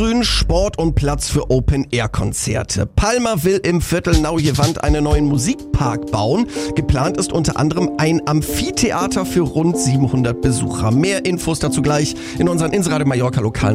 Grün, Sport und Platz für Open-Air-Konzerte. Palma will im Viertel Naujewand einen neuen Musikpark bauen. Geplant ist unter anderem ein Amphitheater für rund 700 Besucher. Mehr Infos dazu gleich in unseren Inseradio Mallorca Lokalen.